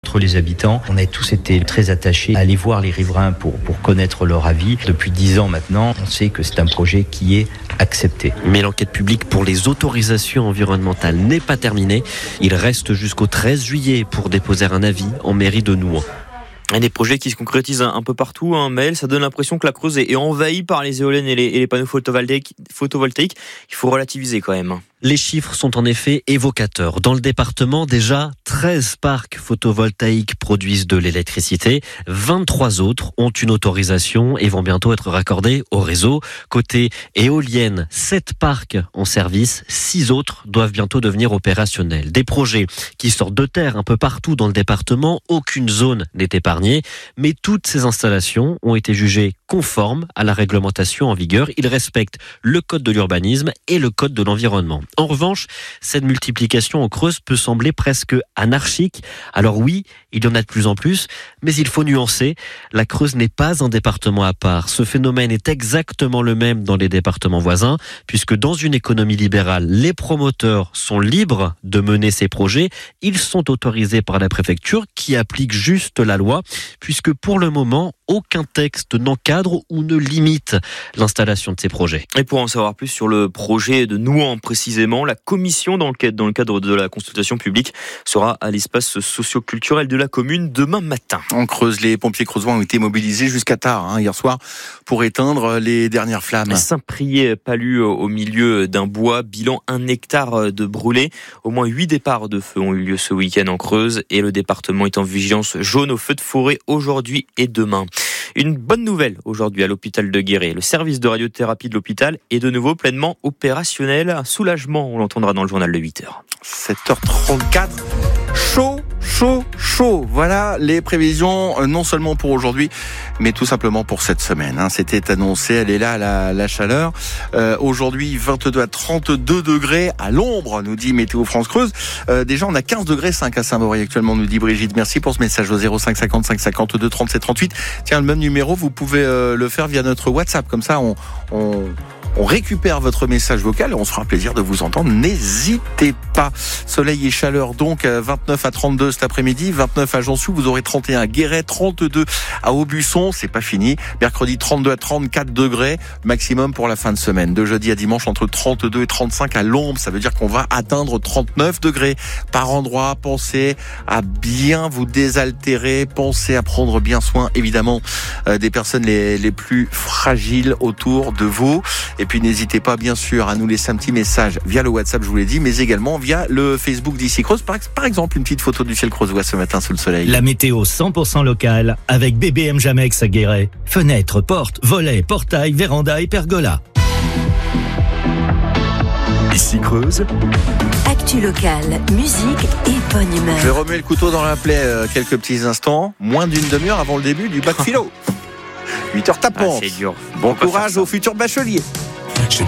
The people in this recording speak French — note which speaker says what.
Speaker 1: rencontre les habitants. On a tous été très attachés à aller voir les riverains pour connaître leur avis. Depuis 10 ans maintenant, on sait que c'est un projet qui est accepté.
Speaker 2: Mais l'enquête publique pour les autorisations environnementales n'est pas terminée. Il reste jusqu'au 13 juillet pour déposer un avis en mairie de Nouan.
Speaker 3: Et des projets qui se concrétisent un peu partout, Maël, ça donne l'impression que la Creuse est envahie par les éoliennes et les panneaux photovoltaïques. Il faut relativiser quand même.
Speaker 2: Les chiffres sont en effet évocateurs. Dans le département, déjà, 13 parcs photovoltaïques produisent de l'électricité. 23 autres ont une autorisation et vont bientôt être raccordés au réseau. Côté éolienne, 7 parcs en service, 6 autres doivent bientôt devenir opérationnels. Des projets qui sortent de terre un peu partout dans le département. Aucune zone n'est épargnée. Mais toutes ces installations ont été jugées conformes à la réglementation en vigueur. Ils respectent le code de l'urbanisme et le code de l'environnement. En revanche, cette multiplication en Creuse peut sembler presque anarchique. Alors oui, il y en a de plus en plus, mais il faut nuancer. La Creuse n'est pas un département à part. Ce phénomène est exactement le même dans les départements voisins, puisque dans une économie libérale, les promoteurs sont libres de mener ces projets. Ils sont autorisés par la préfecture qui applique juste la loi, puisque pour le moment, aucun texte n'encadre ou ne limite l'installation de ces projets.
Speaker 3: Et pour en savoir plus sur le projet de Nouan précisément, la commission dans le cadre de la consultation publique sera à l'espace socio-culturel de la commune demain matin.
Speaker 4: En Creuse, les pompiers creusois ont été mobilisés jusqu'à tard hier soir pour éteindre les dernières flammes.
Speaker 3: Saint-Priest-Palu au milieu d'un bois, bilan 1 hectare de brûlés. Au moins 8 départs de feu ont eu lieu ce week-end en Creuse et le département est en vigilance jaune aux feux de forêt aujourd'hui et demain. Une bonne nouvelle aujourd'hui à l'hôpital de Guéret. Le service de radiothérapie de l'hôpital est de nouveau pleinement opérationnel. Un soulagement, on l'entendra dans le journal de 8h.
Speaker 4: 7h34, chaud. Voilà les prévisions, non seulement pour aujourd'hui, mais tout simplement pour cette semaine. C'était annoncé, elle est là, la chaleur. Aujourd'hui, 22 à 32 degrés à l'ombre, nous dit Météo France Creuse. Déjà, on a 15 degrés 5 à Saint-Maurice actuellement, nous dit Brigitte. Merci pour ce message au 05 55 52 37 38. Tiens, le même numéro, vous pouvez le faire via notre WhatsApp. Comme ça, on récupère votre message vocal et on se fera plaisir de vous entendre. N'hésitez pas. Soleil et chaleur donc, 29 à 32 cet après-midi, 29 à Jansiou, vous aurez 31 à Guéret, 32 à Aubusson, c'est pas fini. Mercredi 32 à 34 degrés maximum pour la fin de semaine. De jeudi à dimanche entre 32 et 35 à l'ombre, ça veut dire qu'on va atteindre 39 degrés par endroit. Pensez à bien vous désaltérer, pensez à prendre bien soin évidemment des personnes les plus fragiles autour de vous. Et puis n'hésitez pas bien sûr à nous laisser un petit message via le WhatsApp, je vous l'ai dit, mais également via le Facebook d'ici Creuse. Par exemple, une petite photo du ciel creusois ce matin sous le soleil.
Speaker 5: La météo 100% locale avec BBM Jamex à Guéret. Fenêtres, portes, volets, portails, vérandas et pergolas.
Speaker 6: Ici Creuse.
Speaker 7: Actu locale, musique et bonne humeur.
Speaker 4: Je vais remuer le couteau dans la plaie quelques petits instants, moins d'une demi-heure avant le début du bac philo. 8h tapante.
Speaker 3: C'est dur.
Speaker 4: Bon courage aux futurs bacheliers.